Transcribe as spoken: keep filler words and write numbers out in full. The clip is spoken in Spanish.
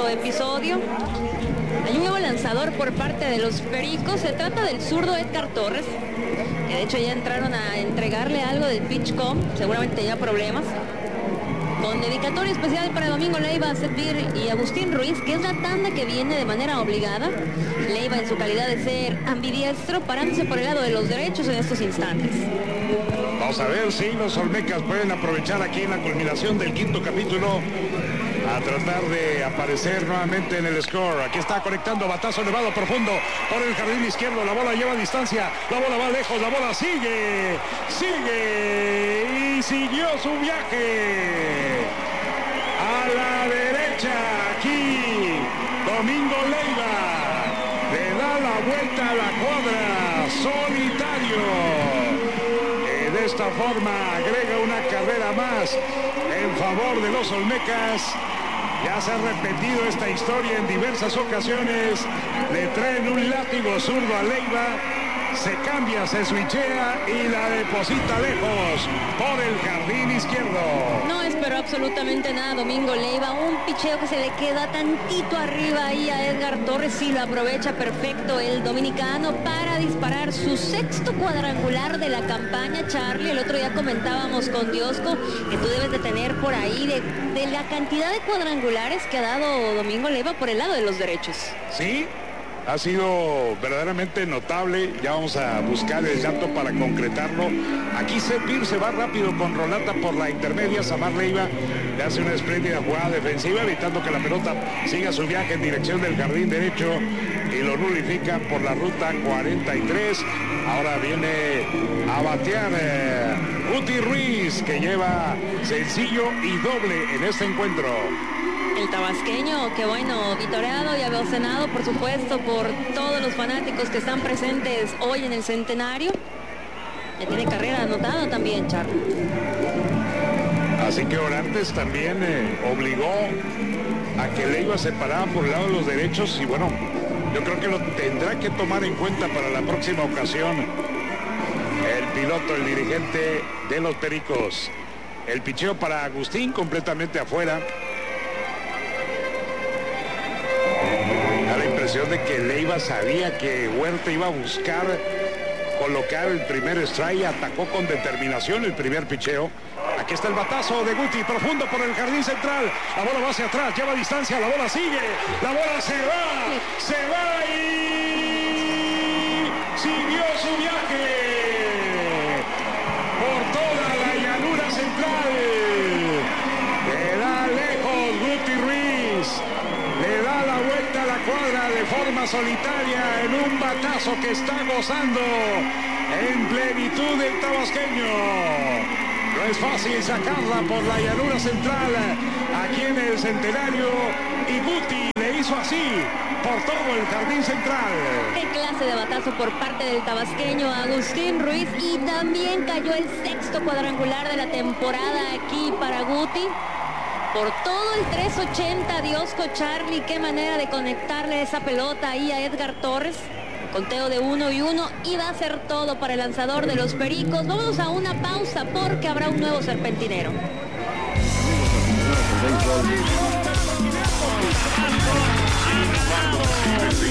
cuarto episodio. Hay un nuevo lanzador por parte de los Pericos. Se trata del zurdo Edgar Torres, que de hecho ya entraron a entregarle algo del PitchCom. Seguramente tenía problemas. Con dedicatoria especial para Domingo Leiva, Sepir y Agustín Ruiz, que es la tanda que viene de manera obligada. Leiva, en su calidad de ser ambidiestro, parándose por el lado de los derechos en estos instantes. Vamos a ver si los Olmecas pueden aprovechar aquí en la culminación del quinto capítulo a tratar de aparecer nuevamente en el score. Aquí está conectando, batazo elevado profundo por el jardín izquierdo. La bola lleva distancia, la bola va lejos, la bola sigue, sigue y siguió su viaje a la derecha. Aquí Domingo Leiva le da la vuelta a la cuadra, solitario. Y de esta forma agrega una carrera más en favor de los Olmecas. Ya se ha repetido esta historia en diversas ocasiones. Le traen un látigo zurdo a Leiva, se cambia, se switchea y la deposita lejos por el jardín izquierdo. No esperó absolutamente nada Domingo Leiva. Un picheo que se le queda tantito arriba ahí a Edgar Torres. Sí, lo aprovecha perfecto el dominicano para disparar su sexto cuadrangular de la campaña. Charlie, el otro día comentábamos con Diosco que tú debes de tener por ahí de, de la cantidad de cuadrangulares que ha dado Domingo Leiva por el lado de los derechos. Sí, ha sido verdaderamente notable. Ya vamos a buscar el dato para concretarlo. Aquí Sepir se va rápido con Rolata por la intermedia. Samar Leiva le hace una espléndida jugada defensiva, evitando que la pelota siga su viaje en dirección del jardín derecho, y lo nulifica por la ruta cuarenta y tres. Ahora viene a batear eh, Guti Ruiz, que lleva sencillo y doble en este encuentro. El tabasqueño, que bueno, vitoreado y abocenado, por supuesto, por todos los fanáticos que están presentes hoy en el centenario. Ya tiene carrera anotada también, Charlie. Así que Orantes también eh, obligó a que Leiva se parara por el lado de los derechos, y bueno, yo creo que lo tendrá que tomar en cuenta para la próxima ocasión el piloto, el dirigente de los Pericos. El picheo para Agustín completamente afuera. Da la impresión de que Leiva sabía que Huerta iba a buscar colocar el primer strike, atacó con determinación el primer picheo. Aquí está el batazo de Guti, profundo por el jardín central. La bola va hacia atrás, lleva distancia, la bola sigue, la bola se va, se va y siguió su viaje por toda la llanura central. Le da lejos Guti Ruiz, le da la vuelta a la cuadra de forma solitaria en un batazo que está gozando en plenitud el tabasqueño. No es fácil sacarla por la llanura central aquí en el centenario, y Guti le hizo así por todo el jardín central. Qué clase de batazo por parte del tabasqueño Agustín Ruiz, y también cayó el sexto cuadrangular de la temporada aquí para Guti. Por todo el tres ochenta, Diosco, Charlie, qué manera de conectarle esa pelota ahí a Edgar Torres. Conteo de uno y uno, y va a ser todo para el lanzador de los Pericos. Vamos a una pausa porque habrá un nuevo serpentinero.